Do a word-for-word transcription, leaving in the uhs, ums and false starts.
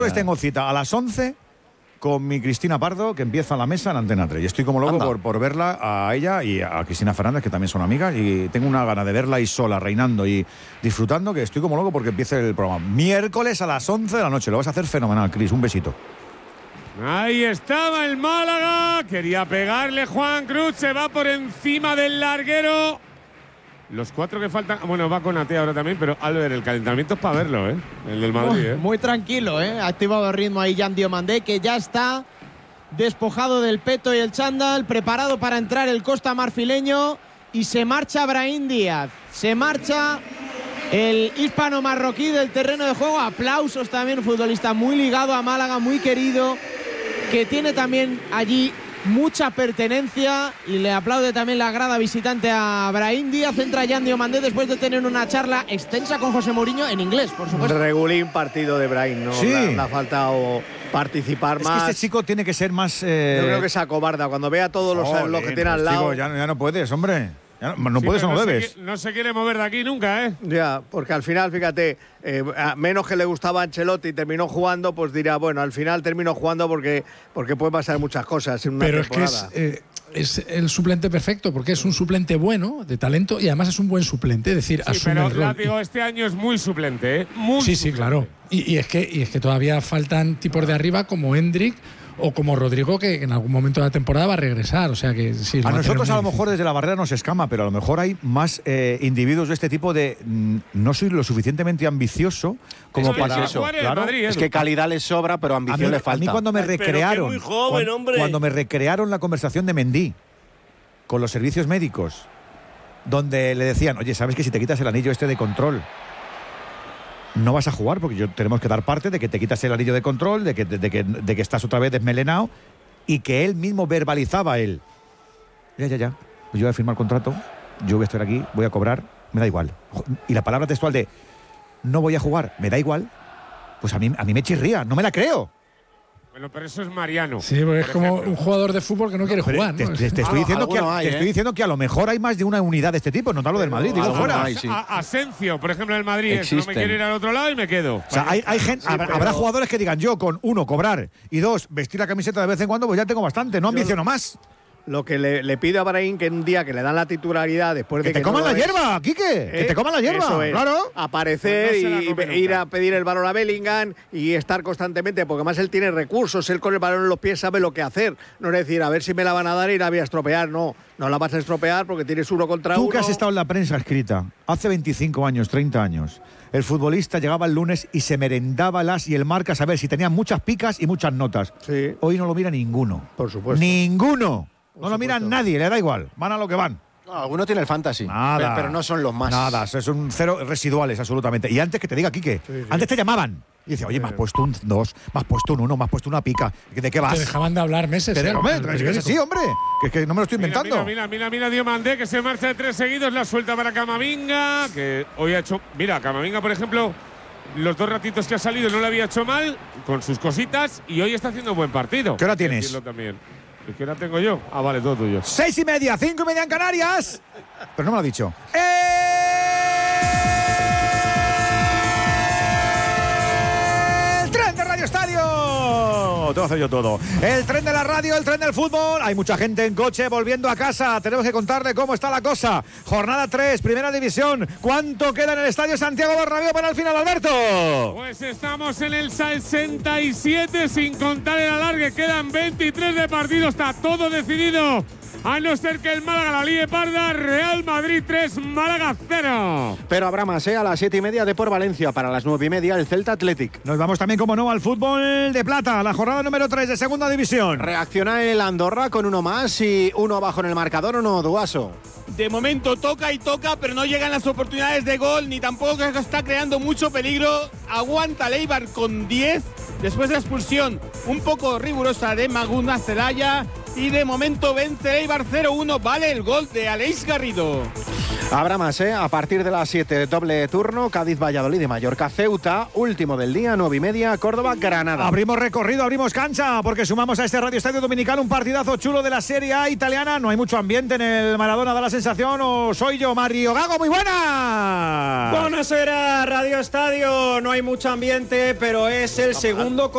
Pues tengo cita a las once con mi Cristina Pardo, que empieza la mesa en Antena tres. Y estoy como loco por, por verla a ella y a Cristina Fernández, que también son amigas. Y tengo una gana de verla ahí sola, reinando y disfrutando, que estoy como loco porque empiece el programa. Miércoles a las once de la noche. Lo vas a hacer fenomenal, Cris. Un besito. Ahí estaba el Málaga. Quería pegarle Juan Cruz. Se va por encima del larguero. Los cuatro que faltan. Bueno, va con Ate ahora también, pero Albert, el calentamiento es para verlo, ¿eh? El del Madrid, ¿eh? Muy tranquilo, ¿eh? Ha activado el ritmo ahí Jan Diomandé, que ya está despojado del peto y el chándal, preparado para entrar el Costa Marfileño. Y se marcha Brahim Díaz. Se marcha el hispano-marroquí del terreno de juego. Aplausos también, un futbolista muy ligado a Málaga, muy querido, que tiene también allí mucha pertenencia, y le aplaude también la grada visitante a Brahim Díaz. Entra Jan Diomandé después de tener una charla extensa con José Mourinho en inglés, por supuesto. Regulín partido de Brahim, ¿no? Sí. Le ha faltado participar es más. Es que este chico tiene que ser más… Eh... Yo creo que se acobarda. Cuando vea a todos los, Joder, los que tiene al pues, lado… Chico, ya, ya no puedes, hombre. Ya no, no Sí, puedes o no, no debes. Se, no se quiere mover de aquí nunca, ¿eh? Ya, porque al final, fíjate, eh, a menos que le gustaba a Ancelotti y terminó jugando, pues dirá, bueno, al final terminó jugando porque, porque puede pasar muchas cosas en una Pero temporada. es que es, eh, es el suplente perfecto, porque es un suplente bueno, de talento, y además es un buen suplente, es decir, Sí, asume pero el rol. Látigo este año es muy suplente, ¿eh? Muy Sí, suplente. sí, claro. Y, y, es que, y es que todavía faltan tipos de arriba como Hendrik o como Rodrigo, que en algún momento de la temporada va a regresar. O sea que sí. A nosotros a lo mejor desde la barrera nos escama, pero a lo mejor hay más eh, individuos de este tipo de mm, no soy lo suficientemente ambicioso como Es que para eso, claro. Madrid, Es que calidad le sobra, pero A mí, ambición le a mí falta. cuando me Pero que recrearon, muy joven, cuan- hombre. cuando me recrearon la conversación de Mendy con los servicios médicos, donde le decían, oye, ¿sabes que si te quitas el anillo este de control no vas a jugar? Porque yo tenemos que dar parte de que te quitas el anillo de control, de que, de, de que, de que estás otra vez desmelenado, y que él mismo verbalizaba él. Ya, ya, ya. Pues yo voy a firmar contrato, yo voy a estar aquí, voy a cobrar, me da igual. Y la palabra textual de no voy a jugar, me da igual, pues a mí, a mí me chirría, no me la creo. Bueno, pero eso es Mariano. Sí, porque es por como ejemplo. un jugador de fútbol que no quiere Pero jugar, te, ¿no? te- te estoy Ah, diciendo que a, alguno hay, te estoy ¿eh? diciendo que a lo mejor hay más de una unidad de este tipo, no te hablo del Madrid, digo alguno fuera. hay, sí. A- Asencio, por ejemplo, en el Madrid, es, no me Existen. quiero ir al otro lado y me quedo. O sea, hay, hay gente, habrá, pero- habrá jugadores que digan, yo con uno, cobrar, y dos, vestir la camiseta de vez en cuando, pues ya tengo bastante, no ambiciono más. Lo que le, le pido a Brahim, que un día que le dan la titularidad después Que de te que coman no la lo es, hierba, Quique, que ¿eh? te coman la hierba, Eso es. claro. Aparecer Pues no se la y, come y ir nunca. a pedir el balón a Bellingham y estar constantemente, porque además él tiene recursos, él con el balón en los pies sabe lo que hacer. No es decir, a ver si me la van a dar y la voy a estropear. No, no la vas a estropear porque tienes uno contra Tú uno. que has estado en la prensa escrita, hace veinticinco años, treinta años, el futbolista llegaba el lunes y se merendaba las y el marca, a ver si tenía muchas picas y muchas notas. Sí. Hoy no lo mira ninguno. Por supuesto. Ninguno. No lo supuesto. mira nadie, le da igual. Van a lo que van. No, alguno tiene el fantasy, Nada. pero, pero no son los más. Nada, son cero residuales, absolutamente. Y antes que te diga, Quique, Sí, sí. antes te llamaban. Y dice, oye, me has puesto un dos, me has puesto un uno, me has puesto una pica. ¿De qué vas? Te dejaban de hablar meses. Pero, ¿eh? hombre, En el es que periódico. sí, hombre. Que es que no me lo estoy Mira, inventando. Mira, mira, mira, mira Diomandé, que se marcha de tres seguidos, la suelta para Camavinga, que hoy ha hecho… Mira, Camavinga, por ejemplo, los dos ratitos que ha salido no le había hecho mal, con sus cositas, y hoy está haciendo un buen partido. ¿Qué hora Hay que tienes? decirlo también. ¿Y ¿Qué hora tengo yo? Ah, vale, todo tuyo. Seis y media, cinco y media en Canarias. Pero no me lo ha dicho. ¡El tren de Radio Estadio! Te voy a hacer yo todo. El tren de la radio, el tren del fútbol. Hay mucha gente en coche volviendo a casa. Tenemos que contarle cómo está la cosa. Jornada tres, primera división. ¿Cuánto queda en el estadio Santiago Bernabéu para el final, Alberto? Pues estamos en el sesenta y siete, sin contar el alargue. Quedan veintitrés de partido, está todo decidido. A no ser que el Málaga la líe parda. Real Madrid tres, Málaga cero. Pero habrá más, ¿eh? A las siete y media de por Valencia, para las nueve y media el Celta Athletic. Nos vamos también, como no, al fútbol de plata. La jornada número tres de segunda división. Reacciona el Andorra con uno más y uno abajo en el marcador, ¿o no, Duaso? De momento toca y toca, pero no llegan las oportunidades de gol, ni tampoco está creando mucho peligro. Aguanta Leibar con diez, después de la expulsión un poco rigurosa de Maguna Celaya. Y de momento vence Eibar cero uno, vale el gol de Aleix Garrido. Habrá más, ¿eh? A partir de las siete, doble turno, Cádiz-Valladolid y Mallorca-Ceuta, último del día, nueve y media, Córdoba-Granada. Abrimos recorrido, abrimos cancha, porque sumamos a este Radio Estadio Dominical un partidazo chulo de la Serie A italiana. No hay mucho ambiente en el Maradona, da la sensación, o soy yo, Mario Gago, muy buena. Buonasera, Radio Estadio. No hay mucho ambiente, pero es el segundo